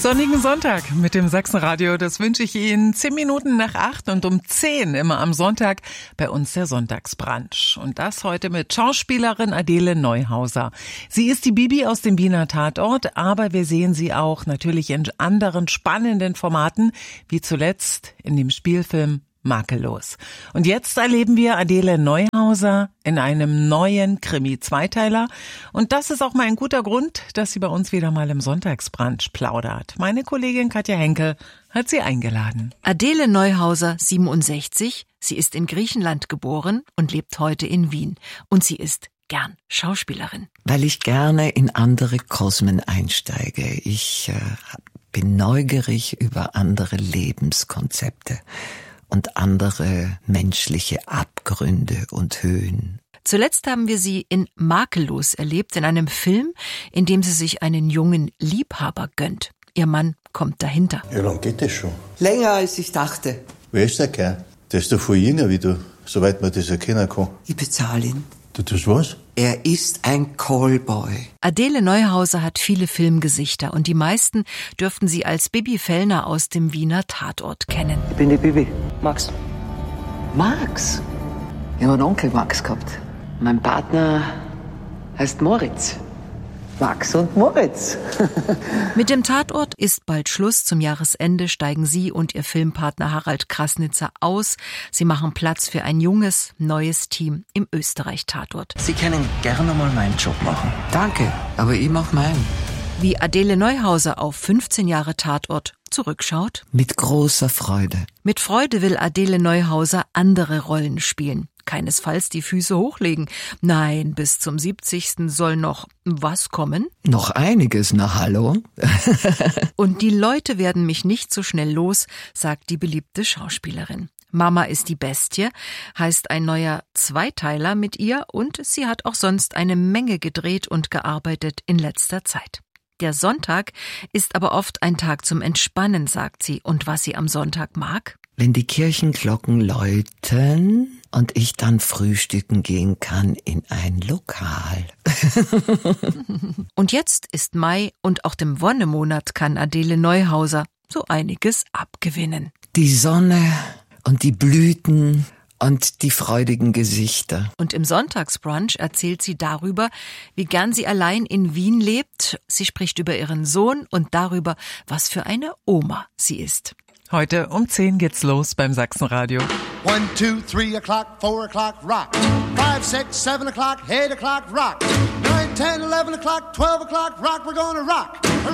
Sonnigen Sonntag mit dem Sachsenradio, das wünsche ich Ihnen 10 Minuten nach 8 und um 10 immer am Sonntag bei uns der Sonntagsbrunch. Und das heute mit Schauspielerin Adele Neuhauser. Sie ist die Bibi aus dem Wiener Tatort, aber wir sehen sie auch natürlich in anderen spannenden Formaten, wie zuletzt in dem Spielfilm Makellos. Und jetzt erleben wir Adele Neuhauser in einem neuen Krimi-Zweiteiler. Und das ist auch mal ein guter Grund, dass sie bei uns wieder mal im Sonntagsbrunch plaudert. Meine Kollegin Katja Henke hat sie eingeladen. Adele Neuhauser, 67. Sie ist in Griechenland geboren und lebt heute in Wien. Und sie ist gern Schauspielerin. Weil ich gerne in andere Kosmen einsteige. Ich bin neugierig über andere Lebenskonzepte und andere menschliche Abgründe und Höhen. Zuletzt haben wir sie in Makellos erlebt, in einem Film, in dem sie sich einen jungen Liebhaber gönnt. Ihr Mann kommt dahinter. Wie lange geht das schon? Länger als ich dachte. Wer ist der Kerl? Der ist doch voll jünger wie du, soweit man das erkennen kann. Ich bezahle ihn. Du tust was? Er ist ein Callboy. Adele Neuhauser hat viele Filmgesichter und die meisten dürften sie als Bibi Fellner aus dem Wiener Tatort kennen. Ich bin die Bibi. Max. Max? Ich habe einen Onkel Max gehabt. Mein Partner heißt Moritz. Max und Moritz. Mit dem Tatort ist bald Schluss. Zum Jahresende steigen sie und ihr Filmpartner Harald Krasnitzer aus. Sie machen Platz für ein junges, neues Team im Österreich-Tatort. Sie können gerne mal meinen Job machen. Danke, aber ich mach meinen. Wie Adele Neuhauser auf 15 Jahre Tatort zurückschaut? Mit großer Freude. Mit Freude will Adele Neuhauser andere Rollen spielen. Keinesfalls die Füße hochlegen. Nein, bis zum 70. soll noch was kommen? Noch einiges, na hallo? Und die Leute werden mich nicht so schnell los, sagt die beliebte Schauspielerin. Mama ist die Bestie, heißt ein neuer Zweiteiler mit ihr und sie hat auch sonst eine Menge gedreht und gearbeitet in letzter Zeit. Der Sonntag ist aber oft ein Tag zum Entspannen, sagt sie. Und was sie am Sonntag mag? Wenn die Kirchenglocken läuten und ich dann frühstücken gehen kann in ein Lokal. Und jetzt ist Mai und auch dem Wonnemonat kann Adele Neuhauser so einiges abgewinnen. Die Sonne und die Blüten und die freudigen Gesichter. Und im Sonntagsbrunch erzählt sie darüber, wie gern sie allein in Wien lebt. Sie spricht über ihren Sohn und darüber, was für eine Oma sie ist. Heute um 10 geht's los beim Sachsenradio. 1, 2, 3 o'clock, 4 o'clock, rock. 5, 6, 7 o'clock, 8 o'clock, rock. 9, 10, 11 o'clock, 12 o'clock, rock. We're gonna rock.